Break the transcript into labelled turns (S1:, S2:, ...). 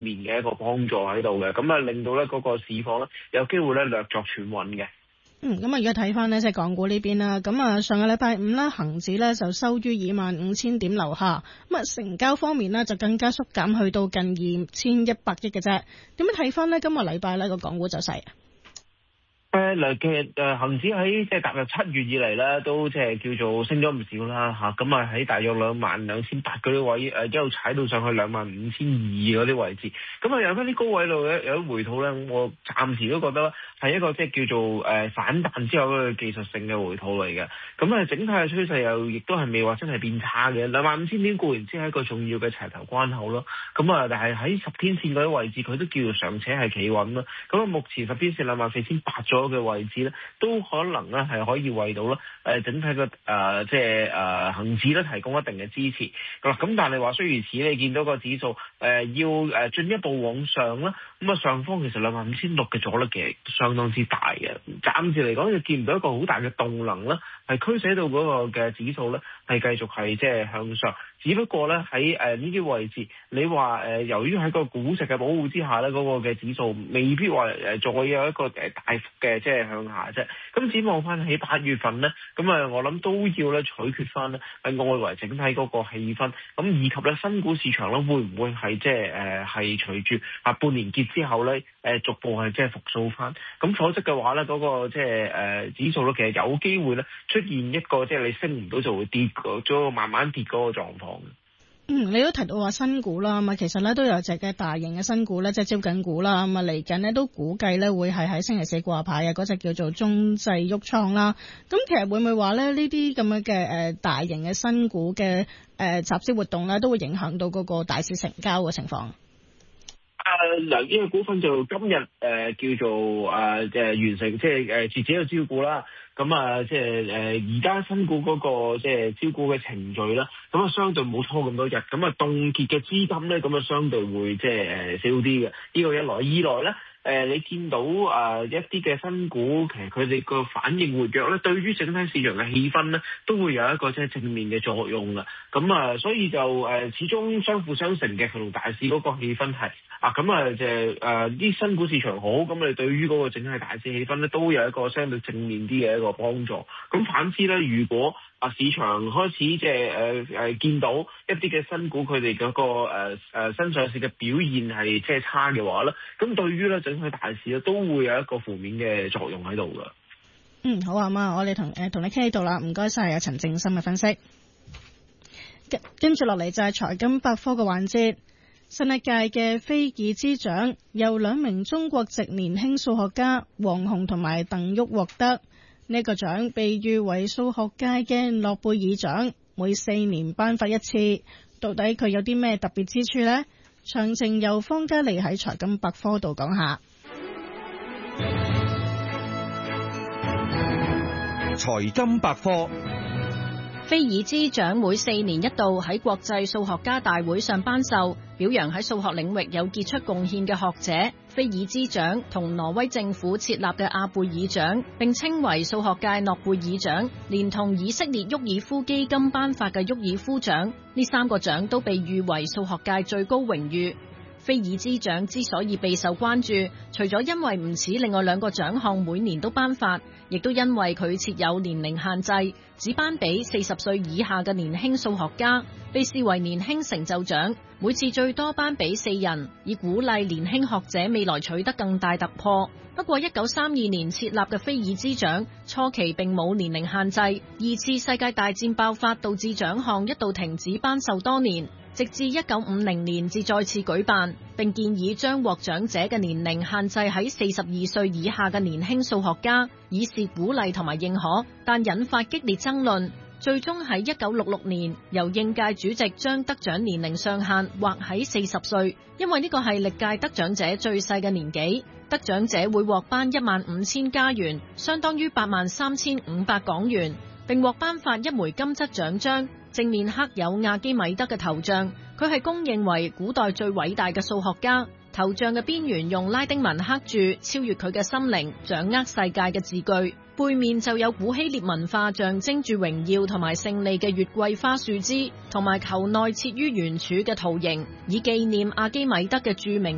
S1: 面嘅一個幫助喺度嘅，咁令到咧嗰個市況咧有機會咧略作喘穩嘅。
S2: 咁啊，而家睇翻呢，即係港股呢邊啦。咁啊，上個禮拜五啦，恒指呢就收於25,000點樓下。咁啊，成交方面呢就更加縮減去到近2,100億嘅啫。點樣睇翻呢？今個禮拜呢個港股走勢？
S1: 嗱，其實恆指喺即係踏入7月以嚟咧，都即係叫做升咗唔少啦嚇。咁啊喺大約22,800嗰啲位，一路踩到上去25,200嗰啲位置。咁啊有翻啲高位度有啲回吐咧，我暫時都覺得係一個即係叫做反彈之後嘅技術性嘅回吐嚟嘅。咁啊整體嘅趨勢又亦都係未話真係變差嘅。25,000點固然之係一個重要嘅齊頭關口咯。咁啊但係喺10天線嗰啲位置，佢都叫做尚且係企穩啦。咁啊目前10天線24,800咗嘅位置咧，都可能咧係可以為到咧整體嘅即係恆指咧提供一定嘅支持。咁但係話雖如此，你見到個指數要進一步往上啦，咁啊上方其實25,600嘅阻力其實相當之大嘅。暫時嚟講，就見唔到一個好大嘅動能啦，係驅使到嗰個嘅指數咧係繼續係即係向上。只不過咧喺呢啲位置，你話由於喺個股市嘅保護之下咧，嗰個嘅指數未必話再有一個大幅嘅即係向下啫。咁展望翻喺8月份咧，咁我諗都要咧取決翻咧外圍整體嗰個氣氛，咁以及咧新股市場咧會唔會係即係係隨住半年結之後咧逐步係即係復甦翻。咁否則嘅話咧，嗰個即係指數咧其實有機會咧出現一個即係你升唔到就會跌咗慢慢跌嗰個狀況。
S2: 你都提到話新股啦，咁啊其實咧都有隻嘅大型嘅新股咧，即係招緊股啦，咁啊嚟緊呢都估計咧會係喺星期四掛牌嘅嗰隻叫做中製鬱創啦。咁其實會唔會話咧呢啲咁樣嘅大型嘅新股嘅集資活動咧，都會影響到嗰個大市成交嘅情況？
S1: 嗱，呢個股份就今日叫做完成即係截止嘅招股啦。咁啊，即係而家新股嗰個即係招股嘅程序啦，咁啊相對冇拖咁多日，咁啊凍結嘅資金咧，咁啊相對會即係少啲嘅。呢個一來，二來咧。你見到一啲嘅新股，其實佢哋個反應活躍咧，對於整體市場嘅氣氛咧，都會有一個即係正面嘅作用啦。咁所以就始終相輔相成嘅，佢同大市嗰個氣氛係啲新股市場好，咁你對於嗰個整體大市氣氛咧，都有一個相對正面啲嘅一個幫助。咁反之咧，如果市場開始即係見到一啲嘅新股佢哋嗰個新上市嘅表現係即係差嘅話咧，咁對於咧整體大市咧都會有一個負面嘅作用喺度㗎。
S2: 好啊嘛，我哋同你傾喺度啦，唔該晒陳正深嘅分析。跟住落嚟就係財金百科嘅環節，新一屆嘅菲爾茲獎由2名中國籍年輕數學家黃洪同埋鄧旭獲得。呢個獎被譽為數學界嘅諾貝爾獎，每4年頒發一次。到底佢有啲咩特別之處呢？詳情由方嘉利喺財金百科度講下。
S3: 財金百科。
S4: 菲爾茲獎每4年一度喺國際數學家大會上頒授，表揚喺數學領域有傑出貢獻嘅學者。菲爾茲獎同挪威政府設立嘅阿貝爾獎並稱為數學界諾貝爾獎，連同以色列沃爾夫基金頒發嘅沃爾夫獎，呢3個獎都被譽為數學界最高榮譽。菲爾茲獎之所以備受關注，除咗因為唔似另外2個獎項每年都頒發，亦都因為佢設有年齡限制，只頒俾40歲以下嘅年輕數學家，被視為年輕成就獎，每次最多頒俾4人，以鼓勵年輕學者未來取得更大突破。不過1932年設立嘅菲爾茲獎初期並冇年齡限制，2次世界大戰爆發導致獎項一度停止頒授多年，直至1950年至再次舉辦，並建議將獲獎者嘅年齡限制喺42歲以下嘅年輕數學家，以示鼓勵同埋認可，但引發激烈爭論。最終喺1966年，由應屆主席將得獎年齡上限劃喺40歲，因為呢個係歷屆得獎者最細嘅年紀。得獎者會獲頒15,000加元，相當於83,500港元，並獲頒發一枚金質獎章，正面刻有亞基米德嘅頭像，佢係公認為古代最偉大嘅數學家。頭像嘅邊緣用拉丁文刻住超越佢嘅心靈，掌握世界嘅字句，背面就有古希臘文化象徵住榮耀同埋勝利嘅月桂花樹枝，同埋球內設於圓柱嘅圖形，以紀念亞基米德嘅著名